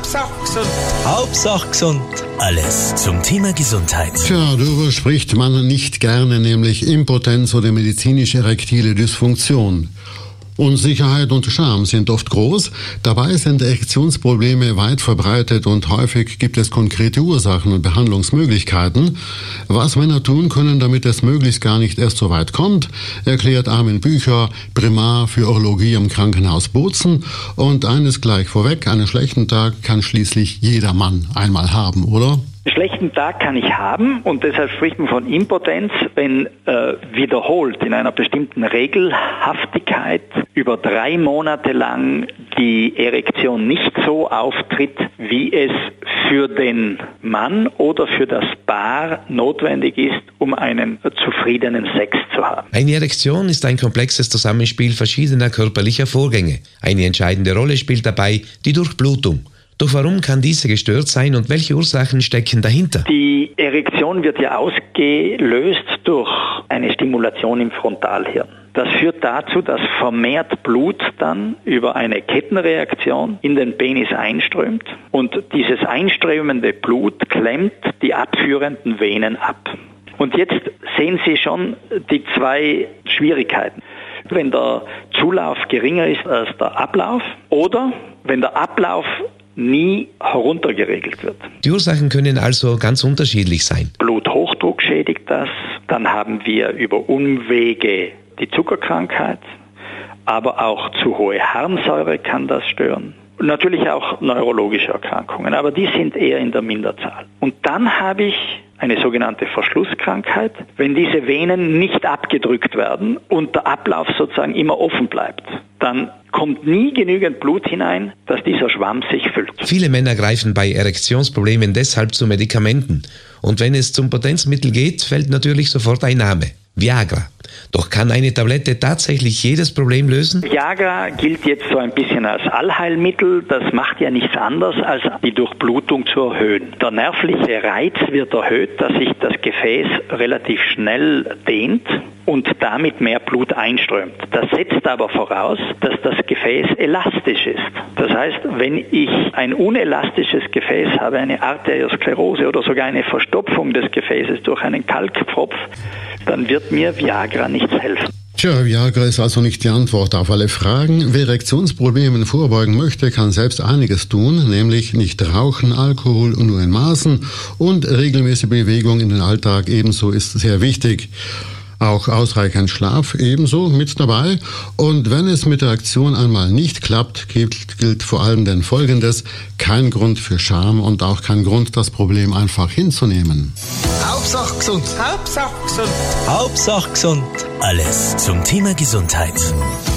Hauptsache gesund. Hauptsache gesund. Alles zum Thema Gesundheit. Tja, darüber spricht man nicht gerne, nämlich Impotenz oder medizinisch-erektile Dysfunktion. Unsicherheit und Scham sind oft groß, dabei sind Erektionsprobleme weit verbreitet und häufig gibt es konkrete Ursachen und Behandlungsmöglichkeiten. Was Männer tun können, damit es möglichst gar nicht erst so weit kommt, erklärt Armin Bücher, Primar für Urologie im Krankenhaus Bozen. Und eines gleich vorweg, einen schlechten Tag kann schließlich jeder Mann einmal haben, oder? Einen schlechten Tag kann ich haben und deshalb spricht man von Impotenz, wenn wiederholt in einer bestimmten Regelhaftigkeit über 3 Monate lang die Erektion nicht so auftritt, wie es für den Mann oder für das Paar notwendig ist, um einen zufriedenen Sex zu haben. Eine Erektion ist ein komplexes Zusammenspiel verschiedener körperlicher Vorgänge. Eine entscheidende Rolle spielt dabei die Durchblutung. Doch warum kann diese gestört sein und welche Ursachen stecken dahinter? Die Erektion wird ja ausgelöst durch eine Stimulation im Frontalhirn. Das führt dazu, dass vermehrt Blut dann über eine Kettenreaktion in den Penis einströmt und dieses einströmende Blut klemmt die abführenden Venen ab. Und jetzt sehen Sie schon die 2 Schwierigkeiten. Wenn der Zulauf geringer ist als der Ablauf oder wenn der Ablauf nie heruntergeregelt wird. Die Ursachen können also ganz unterschiedlich sein. Bluthochdruck schädigt das, dann haben wir über Umwege die Zuckerkrankheit, aber auch zu hohe Harnsäure kann das stören. Und natürlich auch neurologische Erkrankungen, aber die sind eher in der Minderzahl. Und dann habe ich eine sogenannte Verschlusskrankheit, wenn diese Venen nicht abgedrückt werden und der Ablauf sozusagen immer offen bleibt, dann kommt nie genügend Blut hinein, dass dieser Schwamm sich füllt. Viele Männer greifen bei Erektionsproblemen deshalb zu Medikamenten. Und wenn es zum Potenzmittel geht, fällt natürlich sofort ein Name: Viagra. Doch kann eine Tablette tatsächlich jedes Problem lösen? Viagra gilt jetzt so ein bisschen als Allheilmittel. Das macht ja nichts anderes, als die Durchblutung zu erhöhen. Der nervliche Reiz wird erhöht, dass sich das Gefäß relativ schnell dehnt und damit mehr Blut einströmt. Das setzt aber voraus, dass das Gefäß elastisch ist. Das heißt, wenn ich ein unelastisches Gefäß habe, eine Arteriosklerose oder sogar eine Verstopfung des Gefäßes durch einen Kalkpfropf, dann wird mir Viagra nichts helfen. Tja, Viagra ist also nicht die Antwort auf alle Fragen. Wer Erektionsproblemen vorbeugen möchte, kann selbst einiges tun, nämlich nicht rauchen, Alkohol nur in Maßen und regelmäßige Bewegung in den Alltag ebenso ist sehr wichtig. Auch ausreichend Schlaf ebenso mit dabei. Und wenn es mit der Erektion einmal nicht klappt, gilt vor allem denn Folgendes: kein Grund für Scham und auch kein Grund, das Problem einfach hinzunehmen. Hauptsache gesund. Hauptsache gesund. Hauptsache gesund. Alles zum Thema Gesundheit.